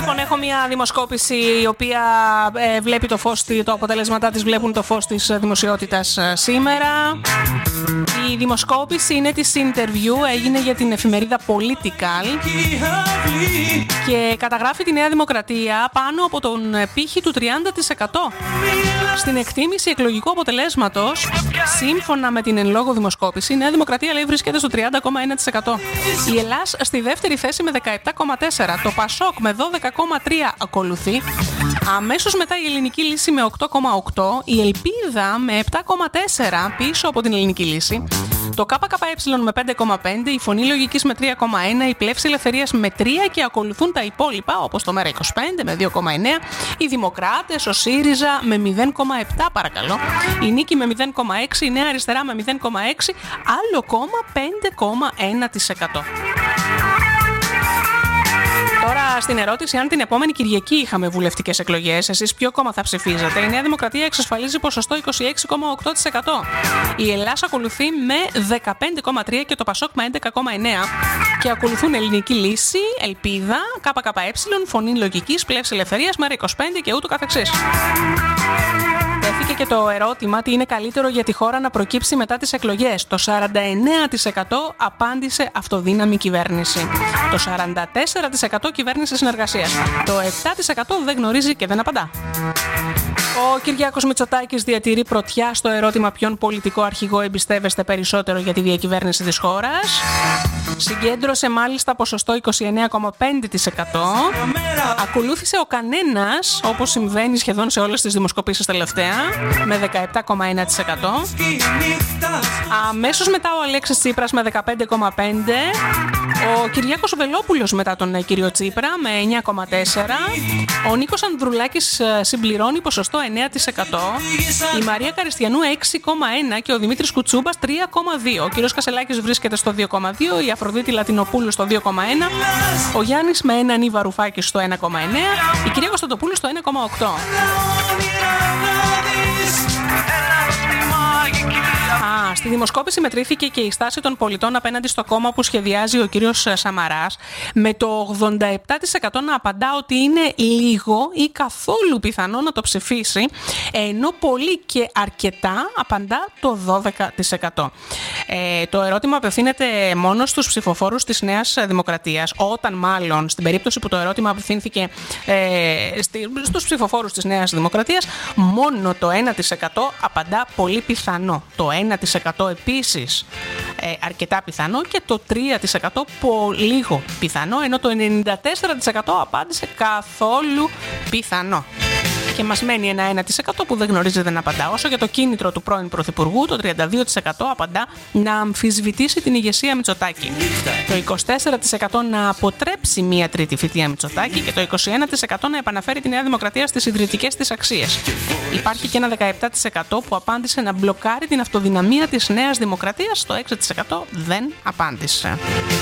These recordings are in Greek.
Λοιπόν, έχω μια δημοσκόπηση η οποία βλέπει το φως, το αποτέλεσματά της βλέπουν το φως της δημοσιότητας σήμερα. Η δημοσκόπηση είναι της Interview, έγινε για την εφημερίδα Political και καταγράφει τη Νέα Δημοκρατία πάνω από τον πύχη του 30%. Στην εκτίμηση εκλογικού αποτελέσματος, σύμφωνα με την εν λόγω δημοσκόπηση, η Νέα Δημοκρατία λέει βρίσκεται στο 30,1%. Η Ελλάς στη δεύτερη θέση με 17,4%. Το Πασόκ με 12,3% ακολουθεί. Αμέσως μετά η Ελληνική Λύση με 8,8%. Η Ελπίδα με 7,4% πίσω από την Ελληνική Λύση. Το ΚΚΕ με 5,5%, η Φωνή Λογικής με 3,1%, η Πλεύση Ελευθερίας με 3% και ακολουθούν τα υπόλοιπα όπως το ΜέΡΑ25 με 2,9%, οι Δημοκράτες, ο ΣΥΡΙΖΑ με 0,7% παρακαλώ, η Νίκη με 0,6%, η Νέα Αριστερά με 0,6%, άλλο κόμμα 5,1%. Τώρα στην ερώτηση αν την επόμενη Κυριακή είχαμε βουλευτικές εκλογές, εσείς ποιο κόμμα θα ψηφίζετε? Η Νέα Δημοκρατία εξασφαλίζει ποσοστό 26,8%. Η Ελλάς ακολουθεί με 15,3% και το Πασόκ με 11,9%. Και ακολουθούν Ελληνική Λύση, Ελπίδα, ΚΚΕ, Φωνή Λογικής, Πλεύση Ελευθερίας, ΜέΡΑ25 και ούτω καθεξής. Τέθηκε και το ερώτημα τι είναι καλύτερο για τη χώρα να προκύψει μετά τις εκλογές. Το 49% απάντησε αυτοδύναμη κυβέρνηση. Το 44% κυβέρνηση συνεργασίας. Το 7% δεν γνωρίζει και δεν απαντά. Ο Κυριάκος Μητσοτάκης διατηρεί πρωτιά στο ερώτημα ποιον πολιτικό αρχηγό εμπιστεύεστε περισσότερο για τη διακυβέρνηση της χώρας. Συγκέντρωσε μάλιστα ποσοστό 29,5%. Ακολούθησε ο κανένας, όπως συμβαίνει σχεδόν σε όλες τις δημοσκοπήσεις τελευταία, με 17,1%. Αμέσως μετά ο Αλέξης Τσίπρας με 15,5%. Ο Κυριάκος Βελόπουλος μετά τον κύριο Τσίπρα με 9,4%. Ο Νίκος Ανδρουλάκης συμπληρώνει ποσοστό 9%. Η Μαρία Καριστιανού 6,1% και ο Δημήτρης Κουτσούμπας 3,2%. Ο κύριος Κασελάκης βρίσκεται στο 2,2%. Η Αφροδίτη Λατινοπούλου στο 2,1%. Ο Γιάννης με έναν Ή Βαρουφάκης στο 1,9%. Η κυρία Κωνσταντοπούλου στο 1,8%. Στη δημοσκόπηση μετρήθηκε και η στάση των πολιτών απέναντι στο κόμμα που σχεδιάζει ο κύριος Σαμαράς, με το 87% να απαντά ότι είναι λίγο ή καθόλου πιθανό να το ψηφίσει, ενώ πολύ και αρκετά απαντά το 12%. Το ερώτημα απευθύνεται μόνο στους ψηφοφόρους της Νέας Δημοκρατίας, όταν μάλλον στην περίπτωση που το ερώτημα απευθύνθηκε στους ψηφοφόρους της Νέας Δημοκρατίας, μόνο το 1% απαντά πολύ πιθανό. Το 1% επίσης αρκετά πιθανό και το 3% πολύ λίγο πιθανό, ενώ το 94% απάντησε καθόλου πιθανό. Και μας μένει ένα 1% που δεν γνωρίζει, δεν απαντά. Όσο για το κίνητρο του πρώην Πρωθυπουργού, το 32% απαντά να αμφισβητήσει την ηγεσία Μητσοτάκη. Το 24% να αποτρέψει μία τρίτη θητεία Μητσοτάκη και το 21% να επαναφέρει τη Νέα Δημοκρατία στις ιδρυτικές της αξίες. Υπάρχει και ένα 17% που απάντησε να μπλοκάρει την αυτοδυναμία της Νέας Δημοκρατίας, το 6% δεν απάντησε.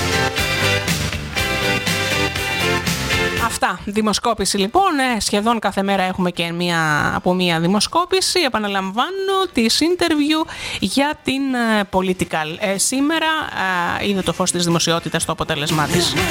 Αυτά. Δημοσκόπηση λοιπόν. Σχεδόν κάθε μέρα έχουμε και μία δημοσκόπηση. Επαναλαμβάνω τις interview για την Political. Σήμερα είδε το φως της δημοσιότητας το αποτέλεσμά της.